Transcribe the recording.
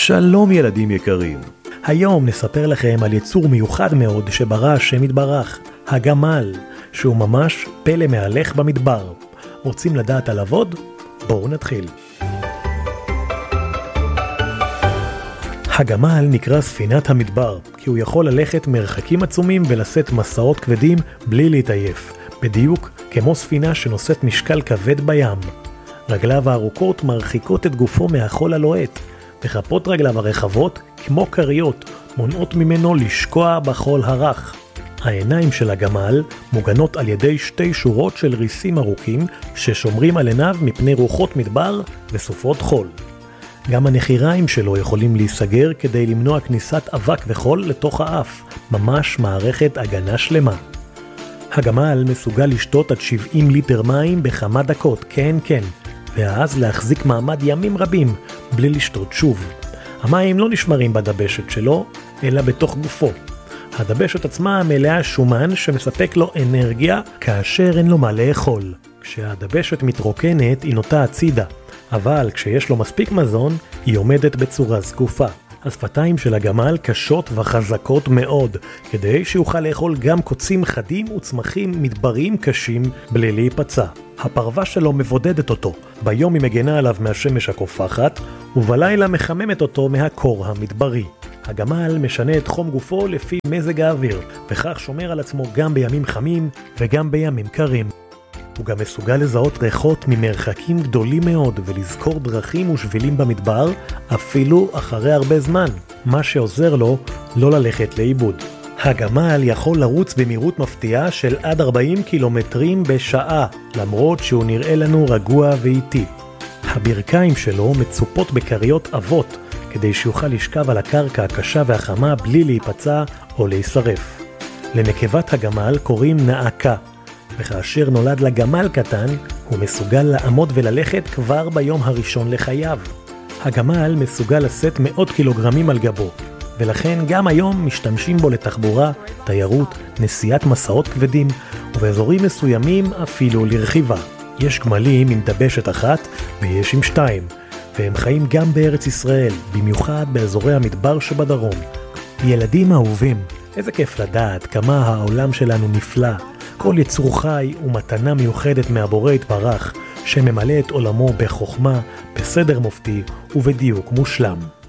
שלום ילדים יקרים, היום נספר לכם על יצור מיוחד מאוד שברא השם יתברך, הגמל, שהוא ממש פלא מהלך במדבר. רוצים לדעת עליו עוד? בואו נתחיל. הגמל נקרא ספינת המדבר, כי הוא יכול ללכת מרחקים עצומים ולשאת מסעות כבדים בלי להתעייף, בדיוק כמו ספינה שנושאת משקל כבד בים. רגליו הארוכות מרחיקות את גופו מהחול הלוהט, וכפות רגליו הרחבות, כמו קריות, מונעות ממנו לשקוע בחול הרך. העיניים של הגמל מוגנות על ידי שתי שורות של ריסים ארוכים ששומרים על עיניו מפני רוחות מדבר וסופות חול. גם הנחיריים שלו יכולים להיסגר כדי למנוע כניסת אבק וחול לתוך האף, ממש מערכת הגנה שלמה. הגמל מסוגל לשתות עד 70 ליטר מים בכמה דקות, כן, ואז להחזיק מעמד ימים רבים בלי לשתות שוב. המים לא נשמרים בדבשת שלו, אלא בתוך גופו. הדבשת עצמה מלאה שומן שמספק לו אנרגיה כאשר אין לו מה לאכול. כשהדבשת מתרוקנת היא נוטה הצידה, אבל כשיש לו מספיק מזון היא עומדת בצורה זקופה. השפתיים של הגמל קשות וחזקות מאוד, כדי שיוכל לאכול גם קוצים חדים וצמחים מדבריים קשים בלי להיפצע. הפרווה שלו מבודדת אותו, ביום היא מגנה עליו מהשמש הקופחת, ובלילה מחממת אותו מהקור המדברי. הגמל משנה את חום גופו לפי מזג האוויר, וכך שומר על עצמו גם בימים חמים וגם בימים קרים. הוא גם מסוגל לזהות ריחות ממרחקים גדולים מאוד ולזכור דרכים ושבילים במדבר אפילו אחרי הרבה זמן, מה שעוזר לו לא ללכת לאיבוד. הגמל יכול לרוץ במהירות מפתיעה של עד 40 קילומטרים בשעה, למרות שהוא נראה לנו רגוע ואיטי. הברכיים שלו מצופות בקריות אבות, כדי שיוכל לשכב על הקרקע הקשה והחמה בלי להיפצע או להישרף. לנקבת הגמל קוראים נעקה, וכאשר נולד לגמל קטן, הוא מסוגל לעמוד וללכת כבר ביום הראשון לחייו. הגמל מסוגל לשאת מאות קילוגרמים על גבו, ולכן גם היום משתמשים בו לתחבורה, תיירות, נסיעת מסעות כבדים, ובאזורים מסוימים אפילו לרכיבה. יש גמלים עם דבשת אחת ויש עם 2, והם חיים גם בארץ ישראל, במיוחד באזורי המדבר שבדרום. ילדים אהובים, איזה כיף לדעת כמה העולם שלנו נפלא. כל יצור חי הוא מתנה מיוחדת מהבורא יתברך, שממלא את עולמו בחוכמה, בסדר מופתי ובדיוק מושלם.